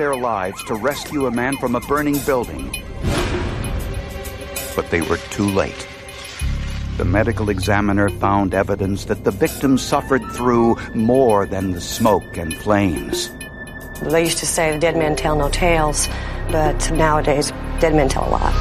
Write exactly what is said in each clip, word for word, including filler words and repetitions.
their lives to rescue a man from a burning building. But they were too late. The medical examiner found evidence that the victim suffered through more than the smoke and flames. They used to say dead men tell no tales, but nowadays dead men tell a lot.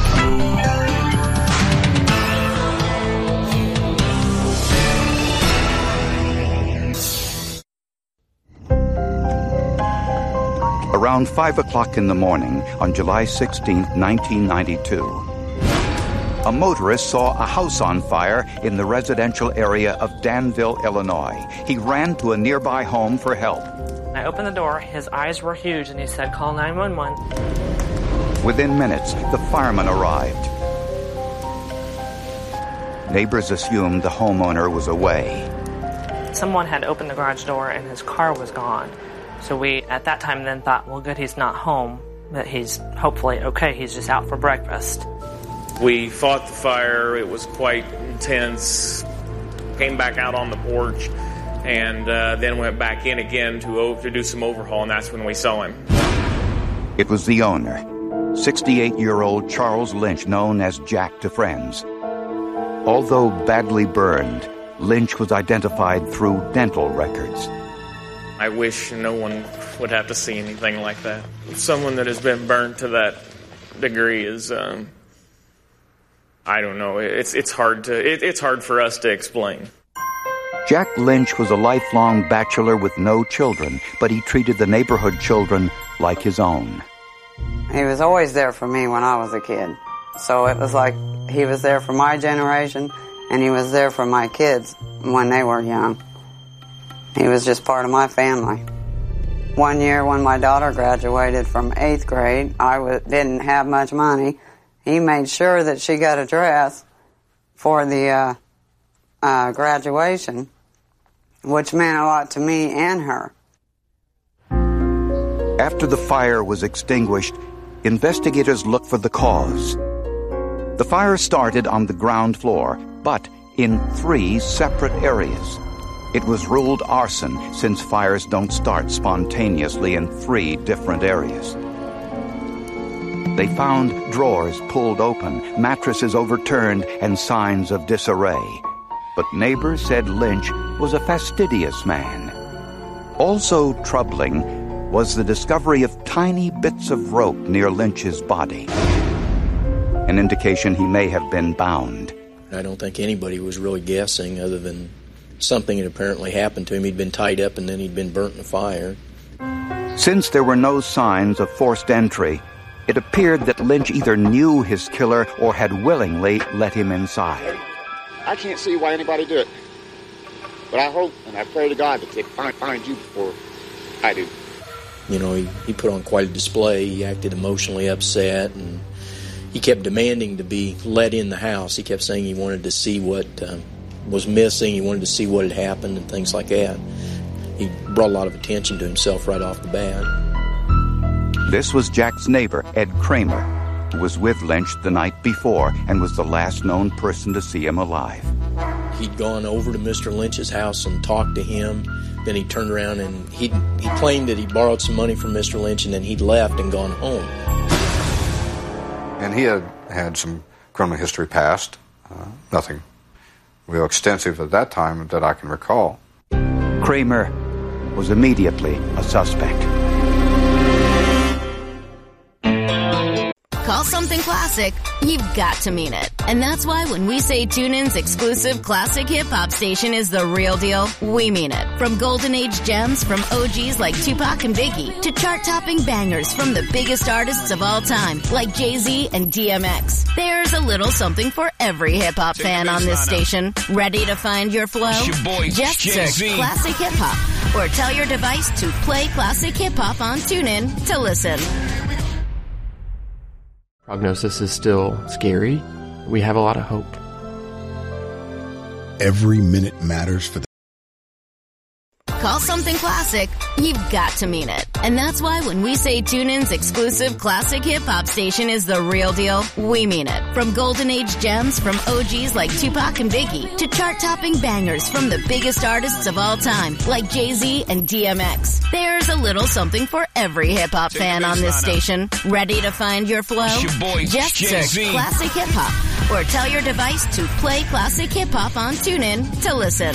Around five o'clock in the morning on July sixteenth, nineteen ninety-two, a motorist saw a house on fire in the residential area of Danville, Illinois. He ran to a nearby home for help. I opened the door, his eyes were huge, and he said, "Call nine one one." Within minutes, the firemen arrived. Neighbors assumed the homeowner was away. Someone had opened the garage door and his car was gone. So we, at that time, then thought, well, good, he's not home, that he's hopefully okay, he's just out for breakfast. We fought the fire. It was quite intense. Came back out on the porch and uh, then went back in again to, to do some overhaul, and that's when we saw him. It was the owner, sixty-eight-year-old Charles Lynch, known as Jack to friends. Although badly burned, Lynch was identified through dental records. I wish no one would have to see anything like that. Someone that has been burned to that degree is, um, I don't know, it's it's hard to it, it's hard for us to explain. Jack Lynch was a lifelong bachelor with no children, but he treated the neighborhood children like his own. He was always there for me when I was a kid. So it was like he was there for my generation, and he was there for my kids when they were young. He was just part of my family. One year when my daughter graduated from eighth grade, I w- didn't have much money. He made sure that she got a dress for the uh, uh, graduation, which meant a lot to me and her. After the fire was extinguished, investigators looked for the cause. The fire started on the ground floor, but in three separate areas. It was ruled arson, since fires don't start spontaneously in three different areas. They found drawers pulled open, mattresses overturned, and signs of disarray. But neighbors said Lynch was a fastidious man. Also troubling was the discovery of tiny bits of rope near Lynch's body, an indication he may have been bound. I don't think anybody was really guessing, other than something had apparently happened to him. He'd been tied up and then he'd been burnt in a fire. Since there were no signs of forced entry, it appeared that Lynch either knew his killer or had willingly let him inside. I can't see why anybody do it. But I hope and I pray to God that they find, find you before I do. You know, he, he put on quite a display. He acted emotionally upset, and he kept demanding to be let in the house. He kept saying he wanted to see what um, was missing. He wanted to see what had happened and things like that. He brought a lot of attention to himself right off the bat. This was Jack's neighbor, Ed Kramer, who was with Lynch the night before and was the last known person to see him alive. He'd gone over to Mister Lynch's house and talked to him. Then he turned around and he he claimed that he borrowed some money from Mister Lynch, and then he'd left and gone home. And he had had some criminal history past, uh, nothing real extensive at that time that I can recall. Kramer was immediately a suspect. Call something classic, you've got to mean it. And that's why when we say TuneIn's exclusive classic hip-hop station is the real deal, we mean it. From golden age gems from O Gs like Tupac and Biggie to chart-topping bangers from the biggest artists of all time like Jay-Z and D M X. There's a little something for every hip-hop fan on this station. Ready to find your flow? Your boy, Just Jay-Z. search Classic Hip-Hop or tell your device to play Classic Hip-Hop on TuneIn to listen. Prognosis is still scary. We have a lot of hope. Every minute matters for the call something classic, you've got to mean it. And that's why when we say TuneIn's exclusive classic hip-hop station is the real deal, we mean it. From Golden Age gems from O Gs like Tupac and Biggie to chart-topping bangers from the biggest artists of all time like Jay-Z and D M X. There's a little something for every hip-hop fan on this station. Ready to find your flow? Your boy, Just Jay-Z. search Classic Hip Hop or tell your device to play Classic Hip Hop on TuneIn to listen.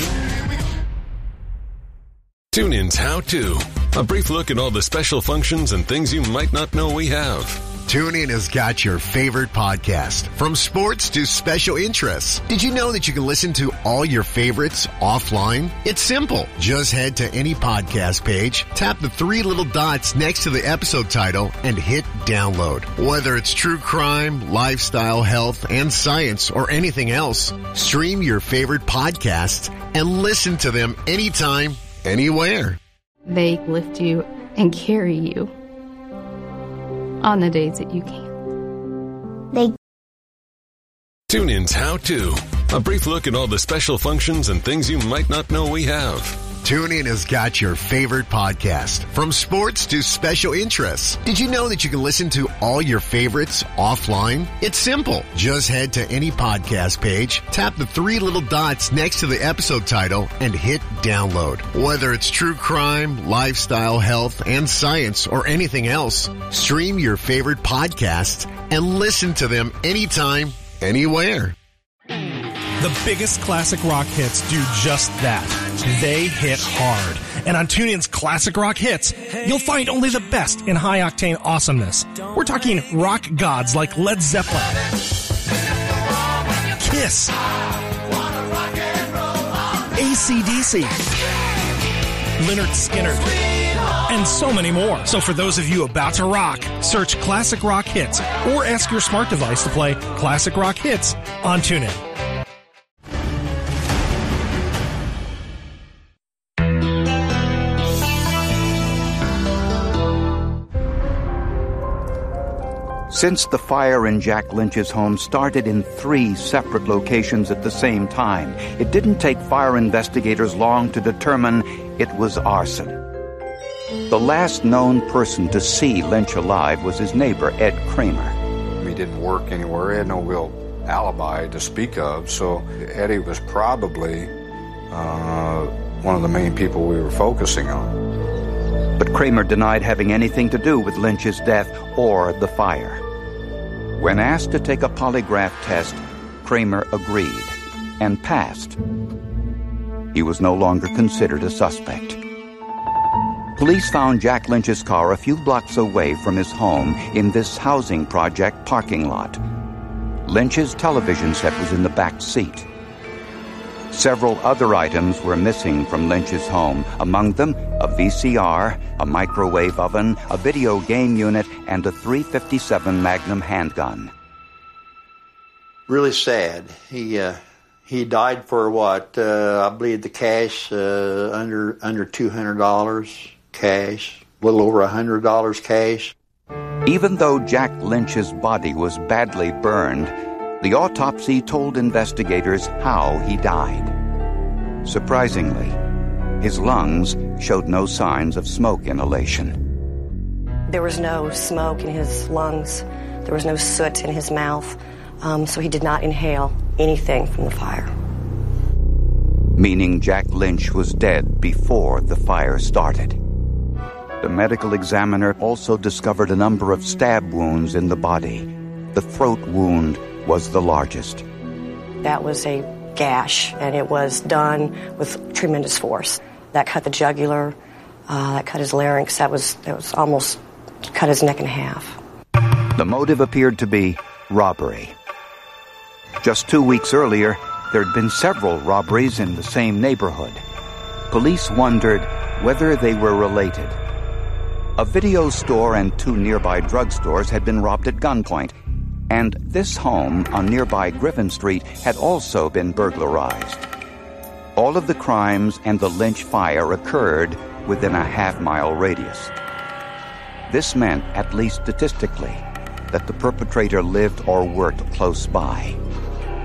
TuneIn's How To. A brief look at all the special functions and things you might not know we have. TuneIn has got your favorite podcast, from sports to special interests. Did you know that you can listen to all your favorites offline? It's simple. Just head to any podcast page, tap the three little dots next to the episode title, and hit download. Whether it's true crime, lifestyle, health, and science, or anything else, stream your favorite podcasts and listen to them anytime, anywhere. They lift you and carry you on the days that you can't. They TuneIn's How To. A brief look at all the special functions and things you might not know we have. TuneIn has got your favorite podcast, from sports to special interests. Did you know that you can listen to all your favorites offline? It's simple. Just head to any podcast page, tap the three little dots next to the episode title, and hit download. Whether it's true crime, lifestyle, health, and science, or anything else, stream your favorite podcasts and listen to them anytime, anywhere. The biggest classic rock hits do just that. They hit hard. And on TuneIn's Classic Rock Hits, you'll find only the best in high-octane awesomeness. We're talking rock gods like Led Zeppelin, Kiss, A C D C, Lynyrd Skynyrd, and so many more. So for those of you about to rock, search Classic Rock Hits or ask your smart device to play Classic Rock Hits on TuneIn. Since the fire in Jack Lynch's home started in three separate locations at the same time, it didn't take fire investigators long to determine it was arson. The last known person to see Lynch alive was his neighbor, Ed Kramer. He didn't work anywhere. He had no real alibi to speak of, so Eddie was probably uh, one of the main people we were focusing on. But Kramer denied having anything to do with Lynch's death or the fire. When asked to take a polygraph test, Kramer agreed and passed. He was no longer considered a suspect. Police found Jack Lynch's car a few blocks away from his home in this housing project parking lot. Lynch's television set was in the back seat. Several other items were missing from Lynch's home, among them a V C R, a microwave oven, a video game unit, and a three fifty-seven Magnum handgun. Really sad. He uh, he died for what? Uh, I believe the cash uh, under under two hundred dollars cash, a little over one hundred dollars cash. Even though Jack Lynch's body was badly burned, the autopsy told investigators how he died. Surprisingly, his lungs showed no signs of smoke inhalation. There was no smoke in his lungs. There was no soot in his mouth. Um, so he did not inhale anything from the fire. Meaning Jack Lynch was dead before the fire started. The medical examiner also discovered a number of stab wounds in the body. The throat wound was the largest. That was a gash, and it was done with tremendous force. That cut the jugular, uh, that cut his larynx, that was, that was almost cut his neck in half. The motive appeared to be robbery. Just two weeks earlier, there had been several robberies in the same neighborhood. Police wondered whether they were related. A video store and two nearby drugstores had been robbed at gunpoint, and this home on nearby Griffin Street had also been burglarized. All of the crimes and the Lynch fire occurred within a half-mile radius. This meant, at least statistically, that the perpetrator lived or worked close by.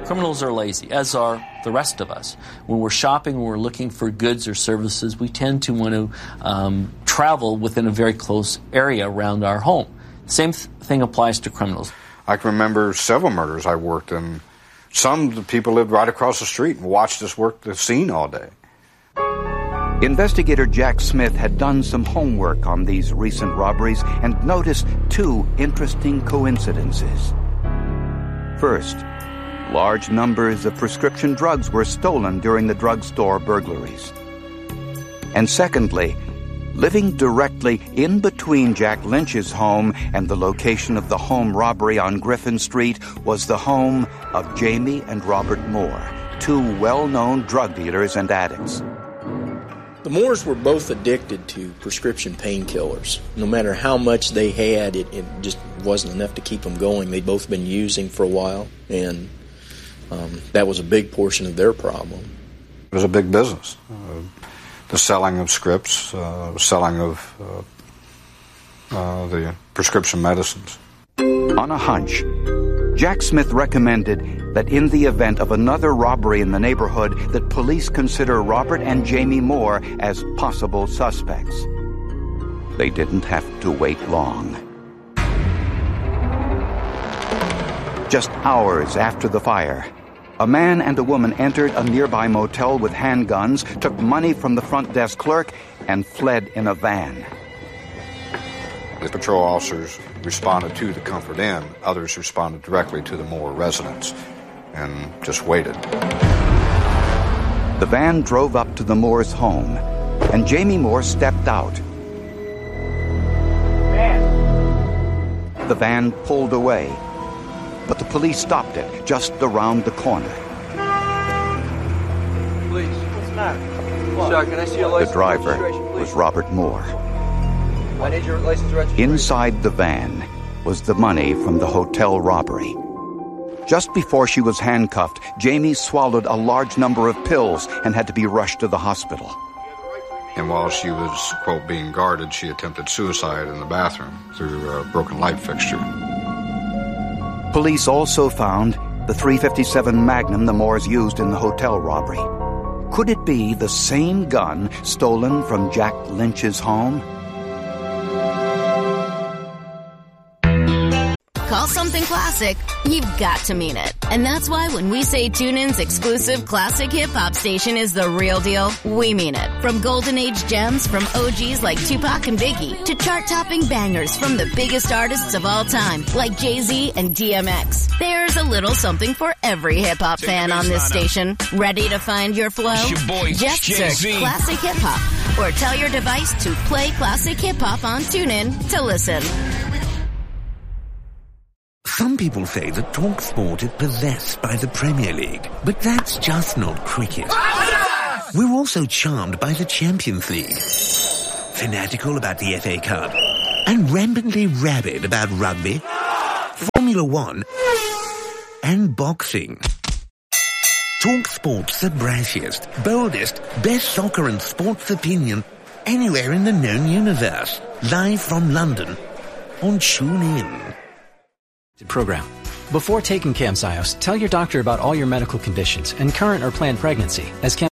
Criminals are lazy, as are the rest of us. When we're shopping, when we're looking for goods or services, we tend to want to um, travel within a very close area around our home. Same th- thing applies to criminals. I can remember several murders I worked in. Some the people lived right across the street and watched us work the scene all day. Investigator Jack Smith had done some homework on these recent robberies and noticed two interesting coincidences. First, large numbers of prescription drugs were stolen during the drugstore burglaries. And secondly, living directly in between Jack Lynch's home and the location of the home robbery on Griffin Street was the home of Jamie and Robert Moore, two well-known drug dealers and addicts. The Moores were both addicted to prescription painkillers. No matter how much they had, it, it just wasn't enough to keep them going. They'd both been using for a while, and um, that was a big portion of their problem. It was a big business. Uh, the selling of scripts, uh, selling of uh, uh, the prescription medicines. On a hunch, Jack Smith recommended that in the event of another robbery in the neighborhood, that police consider Robert and Jamie Moore as possible suspects. They didn't have to wait long. Just hours after the fire, a man and a woman entered a nearby motel with handguns, took money from the front desk clerk, and fled in a van. The patrol officers responded to the Comfort Inn. Others responded directly to the Moore residence and just waited. The van drove up to the Moore's home, and Jamie Moore stepped out. Man. The van pulled away, but the police stopped it just around the corner. Please, what's the matter? What? Sir, can I see your license? The driver was Robert Moore. I need your license registration. Inside the van was the money from the hotel robbery. Just before she was handcuffed, Jamie swallowed a large number of pills and had to be rushed to the hospital. And while she was, quote, being guarded, she attempted suicide in the bathroom through a broken light fixture. Police also found the three fifty-seven Magnum the Moores used in the hotel robbery. Could it be the same gun stolen from Jack Lynch's home? Call something classic, you've got to mean it. And that's why when we say TuneIn's exclusive classic hip-hop station is the real deal, we mean it. From golden age gems from O Gs like Tupac and Biggie to chart-topping bangers from the biggest artists of all time like Jay-Z and D M X. There's a little something for every hip-hop fan on this station. Ready to find your flow? Your boy, Just Jay-Z. search Classic Hip-Hop or tell your device to play Classic Hip-Hop on TuneIn to listen. Some people say that TalkSport is possessed by the Premier League, but that's just not cricket. We're also charmed by the Champions League, fanatical about the F A Cup, and rampantly rabid about rugby, Formula One, and boxing. TalkSport's the brashiest, boldest, best soccer and sports opinion anywhere in the known universe. Live from London on TuneIn. Program. Before taking CAMZIOS, tell your doctor about all your medical conditions and current or planned pregnancy, as Cam